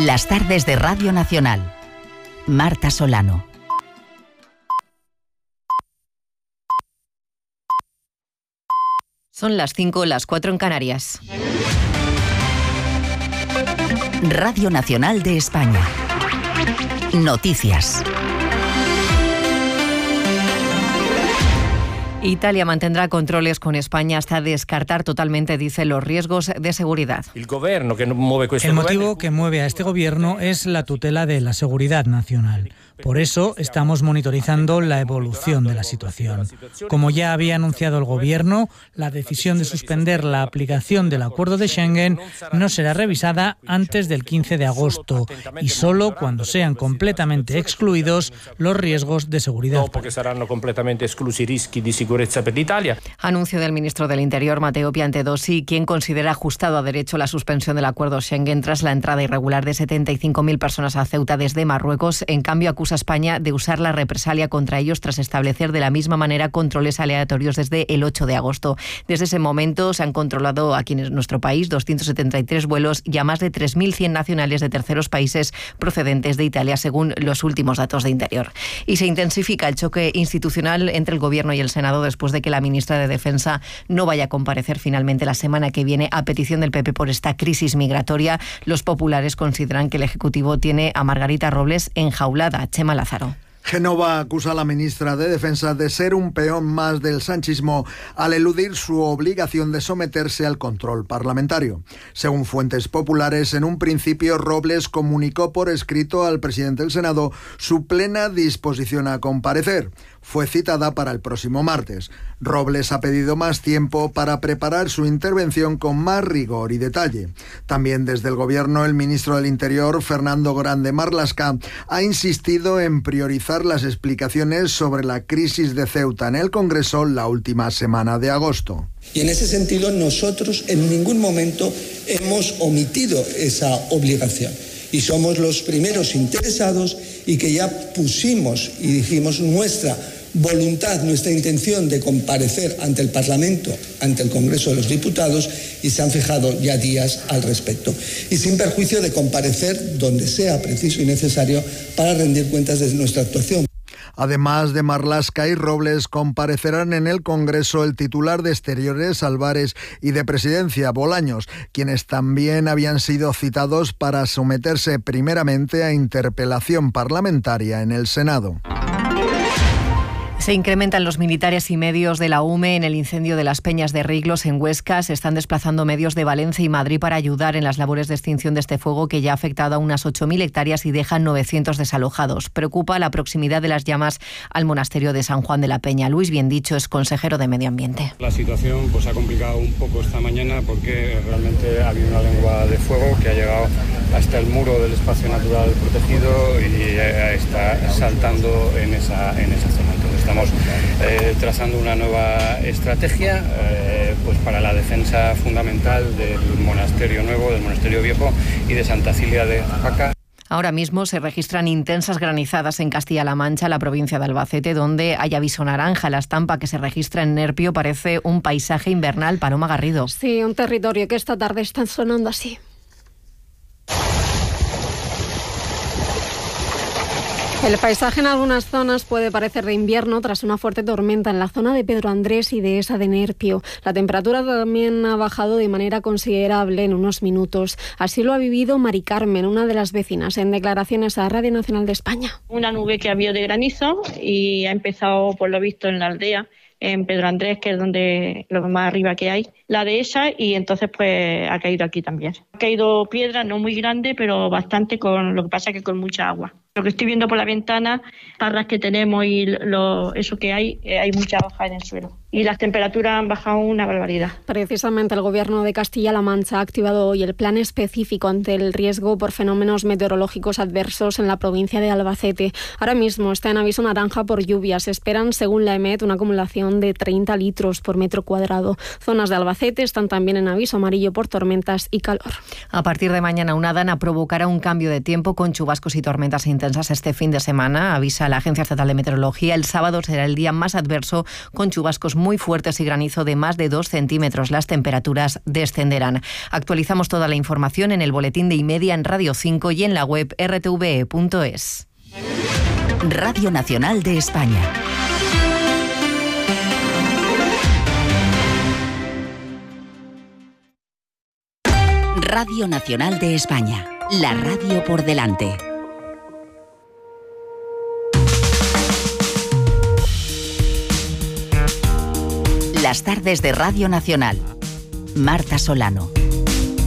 Las tardes de Radio Nacional. Marta Solano. Son las 5, las 4 en Canarias. Radio Nacional de España. Noticias. Italia mantendrá controles con España hasta descartar totalmente, dice, los riesgos de seguridad. El motivo que mueve a este gobierno es la tutela de la seguridad nacional. Por eso estamos monitorizando la evolución de la situación. Como ya había anunciado el gobierno, la decisión de suspender la aplicación del acuerdo de Schengen no será revisada antes del 15 de agosto y solo cuando sean completamente excluidos los riesgos de seguridad. Anuncio del ministro del Interior, Matteo Piantedosi, quien considera ajustado a derecho la suspensión del acuerdo Schengen tras la entrada irregular de 75.000 personas a Ceuta desde Marruecos. En cambio, acusa a España de usar la represalia contra ellos tras establecer de la misma manera controles aleatorios desde el 8 de agosto. Desde ese momento se han controlado aquí en nuestro país 273 vuelos y a más de 3.100 nacionales de terceros países procedentes de Italia, según los últimos datos de Interior. Y se intensifica el choque institucional entre el Gobierno y el Senado después de que la ministra de Defensa no vaya a comparecer finalmente la semana que viene a petición del PP por esta crisis migratoria. Los populares consideran que el Ejecutivo tiene a Margarita Robles enjaulada. Chema Lázaro. Génova acusa a la ministra de Defensa de ser un peón más del sanchismo al eludir su obligación de someterse al control parlamentario. Según fuentes populares, en un principio Robles comunicó por escrito al presidente del Senado su plena disposición a comparecer. Fue citada para el próximo martes. Robles ha pedido más tiempo para preparar su intervención con más rigor y detalle. También desde el Gobierno, el ministro del Interior, Fernando Grande Marlaska, ha insistido en priorizar las explicaciones sobre la crisis de Ceuta en el Congreso la última semana de agosto. Y en ese sentido nosotros en ningún momento hemos omitido esa obligación. Y somos los primeros interesados y que ya pusimos y dijimos nuestra voluntad, nuestra intención de comparecer ante el Parlamento, ante el Congreso de los Diputados, y se han fijado ya días al respecto. Y sin perjuicio de comparecer donde sea preciso y necesario para rendir cuentas de nuestra actuación. Además de Marlaska y Robles, comparecerán en el Congreso el titular de Exteriores, Álvarez, y de Presidencia, Bolaños, quienes también habían sido citados para someterse primeramente a interpelación parlamentaria en el Senado. Se incrementan los militares y medios de la UME en el incendio de las Peñas de Riglos en Huesca. Se están desplazando medios de Valencia y Madrid para ayudar en las labores de extinción de este fuego que ya ha afectado a unas 8.000 hectáreas y deja 900 desalojados. Preocupa la proximidad de las llamas al monasterio de San Juan de la Peña. Luis Biendicho es consejero de Medio Ambiente. La situación se ha complicado un poco esta mañana porque realmente ha habido una lengua de fuego que ha llegado hasta el muro del espacio natural protegido y está saltando en esa zona. Entonces estamos trazando una nueva estrategia para la defensa fundamental del monasterio nuevo, del monasterio viejo y de Santa Cilia de Jaca. Ahora mismo se registran intensas granizadas en Castilla-La Mancha, la provincia de Albacete, donde hay aviso naranja. La estampa que se registra en Nerpio parece un paisaje invernal. Paloma Garrido. Sí, un territorio que esta tarde está sonando así. El paisaje en algunas zonas puede parecer de invierno tras una fuerte tormenta en la zona de Pedro Andrés y de esa de Nerpio. La temperatura también ha bajado de manera considerable en unos minutos. Así lo ha vivido Mari Carmen, una de las vecinas, en declaraciones a Radio Nacional de España. Una nube que había de granizo y ha empezado, por lo visto, en la aldea, en Pedro Andrés, que es donde lo más arriba que hay, la dehesa, y entonces ha caído aquí también. Ha caído piedra, no muy grande, pero bastante, con lo que pasa que con mucha agua. Lo que estoy viendo por la ventana, parras que tenemos y eso que hay mucha hoja en el suelo. Y las temperaturas han bajado una barbaridad. Precisamente el Gobierno de Castilla-La Mancha ha activado hoy el plan específico ante el riesgo por fenómenos meteorológicos adversos en la provincia de Albacete. Ahora mismo está en aviso naranja por lluvias. Esperan, según la EMET, una acumulación de 30 litros por metro cuadrado. Zonas de Albacete están también en aviso amarillo por tormentas y calor. A partir de mañana, una dana provocará un cambio de tiempo con chubascos y tormentas intensas este fin de semana, avisa la Agencia Estatal de Meteorología. El sábado será el día más adverso, con chubascos muy fuertes y granizo de más de 2 centímetros. Las temperaturas descenderán. Actualizamos toda la información en el boletín de Y-Media, en Radio 5 y en la web rtve.es. Radio Nacional de España. Radio Nacional de España, la radio por delante. Las tardes de Radio Nacional. Marta Solano.